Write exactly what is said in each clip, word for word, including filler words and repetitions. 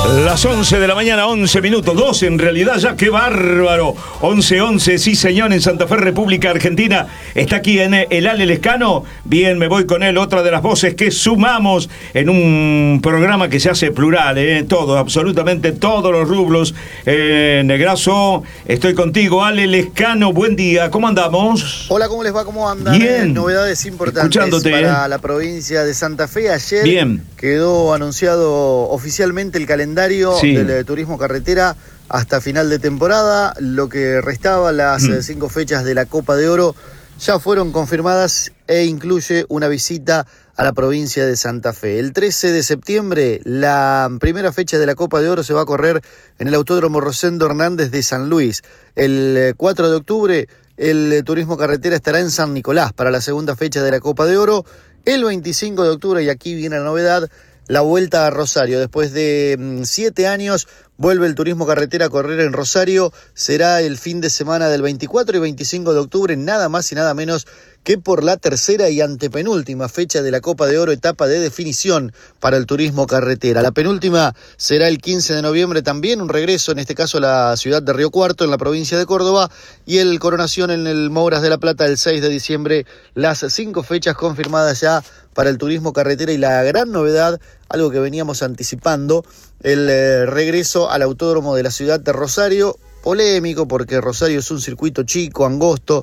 Las once de la mañana, once minutos, doce en realidad ya, qué bárbaro. once once, sí señor, en Santa Fe, República Argentina. Está aquí en el Ale Lescano. Bien, me voy con él, otra de las voces que sumamos en un programa que se hace plural, ¿eh? Todo, absolutamente todos los rubros. Eh, Negrazo, estoy contigo, Ale Lescano, buen día, ¿cómo andamos? Hola, ¿cómo les va? ¿Cómo andan? Bien. Eh, novedades importantes Escuchándote, para eh. la provincia de Santa Fe. Ayer Bien. quedó anunciado oficialmente el calendario Sí. del eh, turismo carretera hasta final de temporada. Lo que restaba, las mm. eh, cinco fechas de la Copa de Oro, ya fueron confirmadas e incluye una visita a la provincia de Santa Fe. El trece de septiembre, la primera fecha de la Copa de Oro se va a correr en el Autódromo Rosendo Hernández de San Luis. El cuatro de octubre, el turismo carretera estará en San Nicolás para la segunda fecha de la Copa de Oro. El veinticinco de octubre, y aquí viene la novedad, la vuelta a Rosario. Después de mmm, siete años, vuelve el turismo carretera a correr en Rosario. Será el fin de semana del veinticuatro y veinticinco de octubre, nada más y nada menos que por la tercera y antepenúltima fecha de la Copa de Oro, etapa de definición para el turismo carretera. La penúltima será el quince de noviembre también, un regreso, en este caso a la ciudad de Río Cuarto, en la provincia de Córdoba, y el coronación en el Mouras de la Plata el seis de diciembre. Las cinco fechas confirmadas ya para el turismo carretera, y la gran novedad, algo que veníamos anticipando, el eh, regreso al autódromo de la ciudad de Rosario. Polémico porque Rosario es un circuito chico, angosto,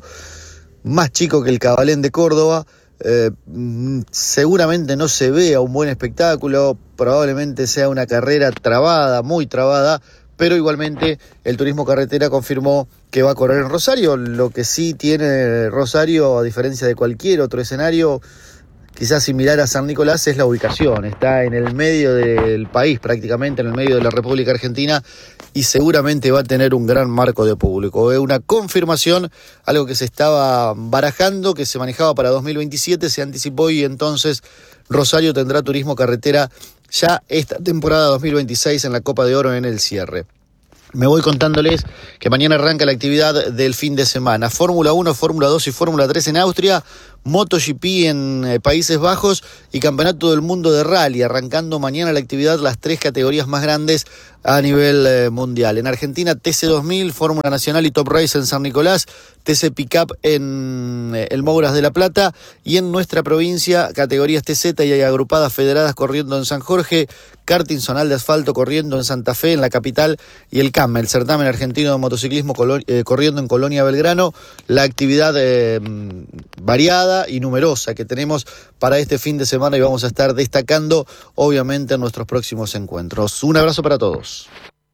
más chico que el Cabalén de Córdoba. Eh, seguramente no se vea un buen espectáculo, probablemente sea una carrera trabada, muy trabada, pero igualmente el turismo carretera confirmó que va a correr en Rosario. Lo que sí tiene Rosario, a diferencia de cualquier otro escenario, quizás similar a San Nicolás, es la ubicación. Está en el medio del país, prácticamente en el medio de la República Argentina, y seguramente va a tener un gran marco de público. Es una confirmación, algo que se estaba barajando, que se manejaba para dos mil veintisiete, se anticipó, y entonces Rosario tendrá turismo carretera ya esta temporada dos mil veintiséis en la Copa de Oro, en el cierre. Me voy contándoles que mañana arranca la actividad del fin de semana. Fórmula uno, Fórmula dos y Fórmula tres en Austria, MotoGP en eh, Países Bajos y Campeonato del Mundo de Rally. Arrancando mañana la actividad, las tres categorías más grandes a nivel eh, mundial. En Argentina, T C dos mil, Fórmula Nacional y Top Race en San Nicolás, T C Pickup en eh, el Mouras de la Plata, y en nuestra provincia, categorías T Z y agrupadas federadas corriendo en San Jorge, karting zonal de asfalto corriendo en Santa Fe, en la capital, y el C A M, el certamen argentino de motociclismo colo- eh, corriendo en Colonia Belgrano. La actividad eh, variada y numerosa que tenemos para este fin de semana, y vamos a estar destacando obviamente en nuestros próximos encuentros. Un abrazo para todos.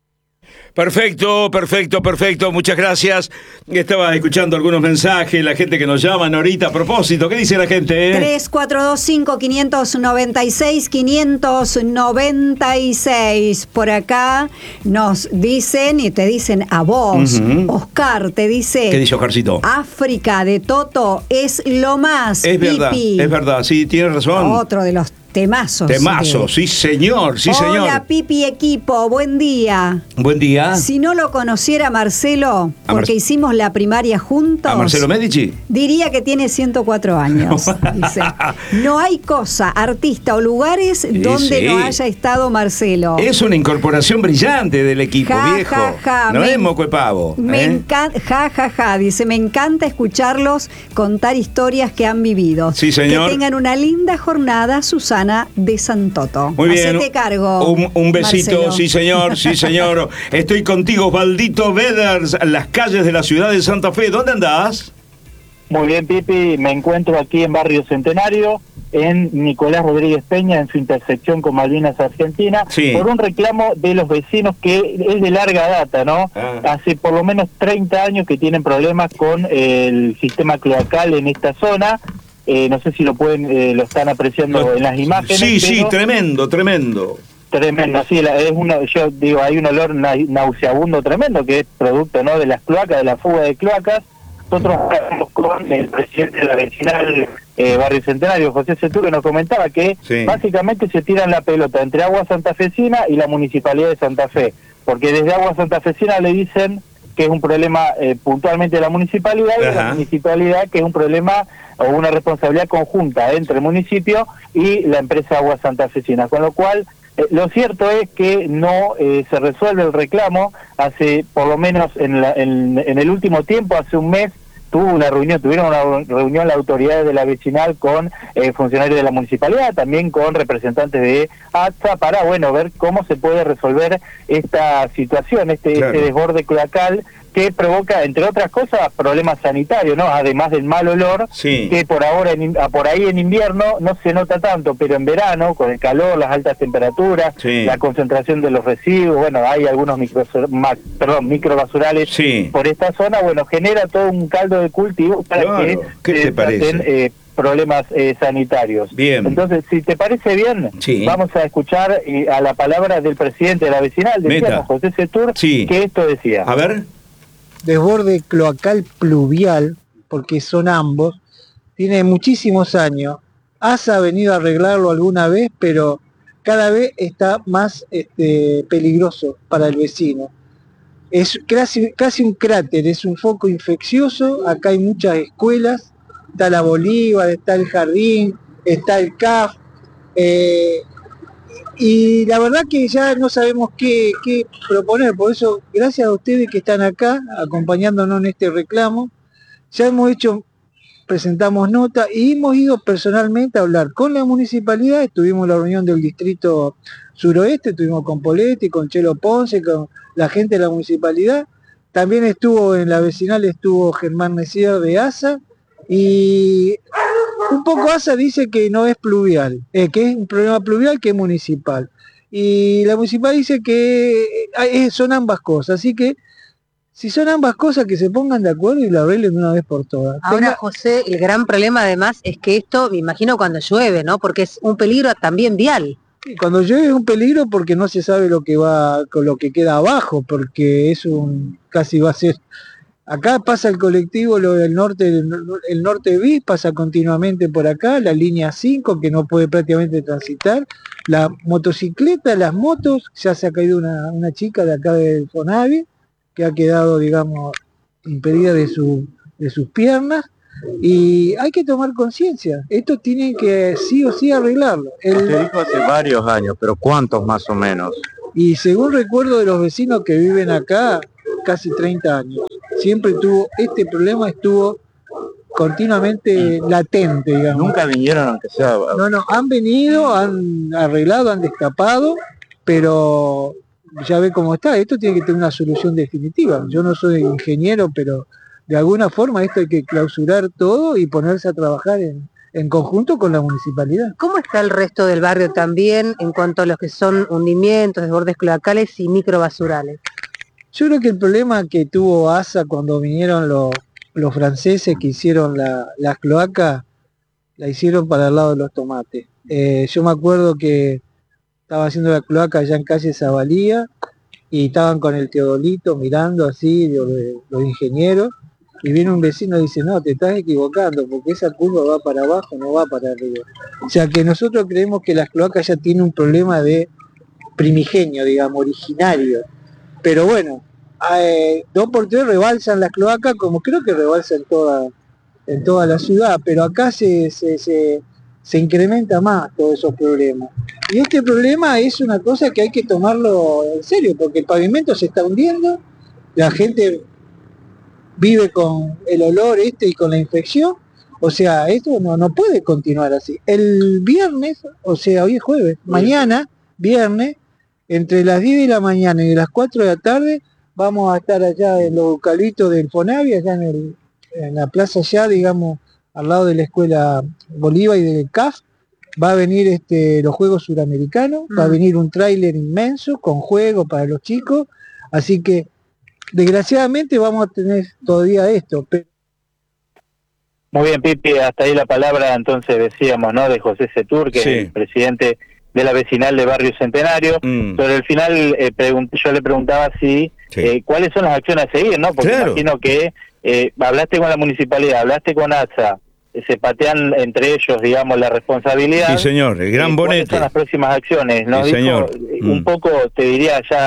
Perfecto, perfecto, perfecto, muchas gracias. Estaba escuchando algunos mensajes, la gente que nos llaman ahorita. A propósito, ¿qué dice la gente? Eh? tres cuatro dos cinco, cinco nueve seis, cinco nueve seis. Por acá nos dicen, y te dicen a vos, uh-huh. Oscar te dice... ¿Qué dice Oscarcito? África de Toto es lo más. Es verdad, Pipi. Es verdad, sí, tienes razón. Otro de los temazos. Temazos, sí señor, sí Hola, señor. Hola Pipi equipo, buen día. Buen día. Si no lo conociera Marcelo, ¿A porque Mar- hicimos la primaria juntos... ¿A Marcelo Medici? Diría que tiene ciento cuatro años. Dice. No hay cosa, artista o lugares donde sí. no haya estado Marcelo. Es una incorporación brillante del equipo, ja, viejo. Ja, ja, no me, es moco de pavo. Me ¿eh? encanta, ja, ja, ja, dice, me encanta escucharlos contar historias que han vivido. Sí, señor. Que tengan una linda jornada, Susana de Santoto. Muy bien. Hacete cargo. Un, un besito, Marcelo. sí señor, sí señor. Estoy contigo, Osvaldito Veders, en las calles de la ciudad de Santa Fe. ¿Dónde andás? Muy bien, Pipi, me encuentro aquí en Barrio Centenario, en Nicolás Rodríguez Peña, en su intersección con Malvinas Argentina, sí. por un reclamo de los vecinos que es de larga data, ¿no? Ah. Hace por lo menos treinta años que tienen problemas con el sistema cloacal en esta zona. Eh, no sé si lo pueden, eh, lo están apreciando lo, en las imágenes. Sí, sí, tremendo, trememos. Tremendo, sí, es uno, yo digo, hay un olor nauseabundo tremendo que es producto, ¿no?, de las cloacas, de la fuga de cloacas. Nosotros hablamos con el presidente de la vecinal eh, Barrio Centenario, José Cetú, que nos comentaba que sí. básicamente se tiran la pelota entre Agua Santafesina y la Municipalidad de Santa Fe, porque desde Agua Santafesina le dicen que es un problema eh, puntualmente de la municipalidad, y de la municipalidad que es un problema o una responsabilidad conjunta entre el municipio y la empresa Agua Santafesina, con lo cual Eh, lo cierto es que no eh, se resuelve el reclamo. Hace, por lo menos en, la, en, en el último tiempo, hace un mes, tuvo una reunión, tuvieron una reunión las autoridades de la vecinal con eh, funcionarios de la municipalidad, también con representantes de ATSA, para, bueno, ver cómo se puede resolver esta situación, este, claro. este desborde cloacal que provoca, entre otras cosas, problemas sanitarios, ¿no? Además del mal olor, sí. que por ahora, en, por ahí en invierno no se nota tanto, pero en verano, con el calor, las altas temperaturas, sí. la concentración de los residuos, bueno, hay algunos micro, perdón, microbasurales sí. por esta zona, bueno, genera todo un caldo de cultivo para claro. que ¿Qué te parece? Eh, problemas eh, sanitarios. Bien. Entonces, si te parece bien, sí. vamos a escuchar eh, a la palabra del presidente de la vecinal, decíamos, José Setur, sí. que esto decía. A ver. Desborde cloacal pluvial, porque son ambos, tiene muchísimos años. ASA ha venido a arreglarlo alguna vez, pero cada vez está más este, peligroso para el vecino. Es casi, casi un cráter, es un foco infeccioso. Acá hay muchas escuelas, está la Bolívar, está el Jardín, está el C A F, eh, y la verdad que ya no sabemos qué, qué proponer. Por eso, gracias a ustedes que están acá acompañándonos en este reclamo, ya hemos hecho, presentamos nota y hemos ido personalmente a hablar con la municipalidad. Estuvimos en la reunión del distrito suroeste, estuvimos con Poletti, con Chelo Ponce, con la gente de la municipalidad. También estuvo en la vecinal, estuvo Germán Messier de ASA, y un poco ASA dice que no es pluvial, eh, que es un problema pluvial, que es municipal. Y la municipal dice que eh, son ambas cosas, así que si son ambas cosas, que se pongan de acuerdo y lo arreglen de una vez por todas. Ahora, Tenga... José, el gran problema además es que esto, me imagino cuando llueve, ¿no? Porque es un peligro también vial. Sí, cuando llueve es un peligro porque no se sabe lo que va, con lo que queda abajo, porque es un, casi va a ser... Acá pasa el colectivo, lo del norte, el norte bis pasa continuamente por acá, la línea cinco que no puede prácticamente transitar, la motocicleta, las motos, ya se ha caído una, una chica de acá del Fonavi, que ha quedado, digamos, impedida de, su, de sus piernas, y hay que tomar conciencia, esto tiene que sí o sí arreglarlo. El... Usted dijo hace varios años, pero ¿cuántos más o menos? Y según recuerdo de los vecinos que viven acá, casi treinta años. Siempre tuvo, este problema estuvo continuamente latente, digamos. Nunca vinieron aunque sea... No, no, han venido, han arreglado, han destapado, pero ya ve cómo está, esto tiene que tener una solución definitiva. Yo no soy ingeniero, pero de alguna forma esto hay que clausurar todo y ponerse a trabajar en, en conjunto con la municipalidad. ¿Cómo está el resto del barrio también en cuanto a los que son hundimientos, desbordes cloacales y microbasurales? Yo creo que el problema que tuvo ASA cuando vinieron los, los franceses que hicieron la, las cloacas, la hicieron para el lado de los tomates. Eh, yo me acuerdo que estaba haciendo la cloaca allá en calle Zabalía y estaban con el Teodolito mirando así, los, los ingenieros, y viene un vecino y dice, no, te estás equivocando, porque esa curva va para abajo, no va para arriba. O sea que nosotros creemos que las cloacas ya tienen un problema de primigenio, digamos, originario. Pero bueno, eh, dos por tres rebalsan las cloacas, como creo que rebalsa en toda, en toda la ciudad, pero acá se, se, se, se incrementa más todos esos problemas. Y este problema es una cosa que hay que tomarlo en serio, porque el pavimento se está hundiendo, la gente vive con el olor este y con la infección, o sea, esto no, no puede continuar así. El viernes, o sea, hoy es jueves, mañana, viernes, entre las diez de la mañana y las cuatro de la tarde, vamos a estar allá en los eucaliptos del Fonavi, allá en, el, en la plaza allá, digamos, al lado de la escuela Bolívar y del C A F. Va a venir este, los Juegos Suramericanos, mm. va a venir un tráiler inmenso con juegos para los chicos, así que desgraciadamente vamos a tener todavía esto. Pero... Muy bien, Pipi, hasta ahí la palabra, entonces decíamos, ¿no?, de José Setur, que sí. es el presidente de la vecinal de Barrio Centenario. Mm. Sobre el final eh, yo le preguntaba si sí. eh, cuáles son las acciones a seguir, ¿no? Porque claro. imagino que eh, hablaste con la municipalidad, hablaste con ATSA, eh, se patean entre ellos, digamos, la responsabilidad. Sí, señor, el gran eh, bonete. ¿Cuáles son las próximas acciones? Nos sí, dijo, señor. Mm. un poco, te diría ya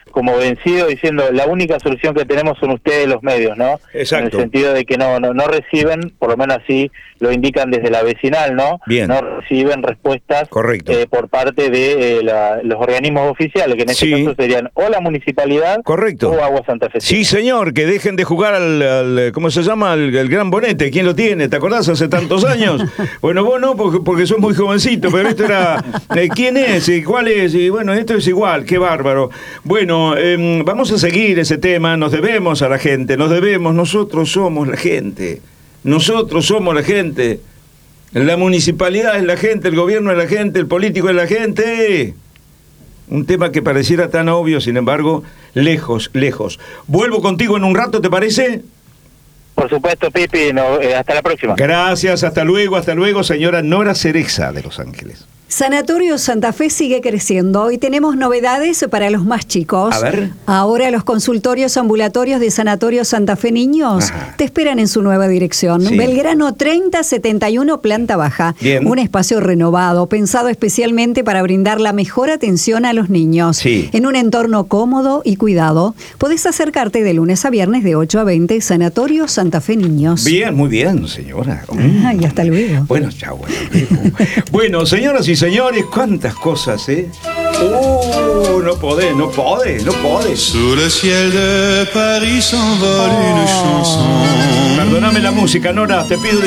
como vencido, diciendo la única solución que tenemos son ustedes los medios, ¿no? Exacto. En el sentido de que no, no, no reciben, por lo menos así lo indican desde la vecinal, ¿no? Bien. No reciben respuestas Correcto. eh, por parte de eh, la, los organismos oficiales, que en este Sí. caso serían o la municipalidad Correcto. o Agua Santa Fe. Sí, señor, que dejen de jugar al, al- ¿cómo se llama? Al, al Gran Bonete. ¿Quién lo tiene? ¿Te acordás? Hace tantos años. Bueno, vos no, porque, porque sos muy jovencito, pero esto era... eh, ¿Quién es? ¿Y ¿Cuál es? Y bueno, esto es igual, qué bárbaro. Bueno, eh, vamos a seguir ese tema, nos debemos a la gente, nos debemos, nosotros somos la gente, nosotros somos la gente. La municipalidad es la gente, el gobierno es la gente, el político es la gente. Un tema que pareciera tan obvio, sin embargo, lejos, lejos. Vuelvo contigo en un rato, ¿te parece? Por supuesto, Pipi, no, eh, hasta la próxima. Gracias, hasta luego, hasta luego, señora Nora Cereza de Los Ángeles. Sanatorio Santa Fe sigue creciendo y tenemos novedades para los más chicos. A ver. Ahora los consultorios ambulatorios de Sanatorio Santa Fe Niños Ajá. te esperan en su nueva dirección. Sí. Belgrano treinta setenta y uno, planta baja. Bien. Un espacio renovado, pensado especialmente para brindar la mejor atención a los niños. Sí. En un entorno cómodo y cuidado. Podés acercarte de lunes a viernes de ocho a veinte, Sanatorio Santa Fe Niños. Bien, muy bien, señora. Ah, y hasta luego. Bueno, chao. Bueno, bueno, señoras y señores, cuántas cosas, ¿eh? Oh, no podés, no podés, no podés. Sous le ciel de Paris s'envole une chanson. Perdóname la música, Nora, te pido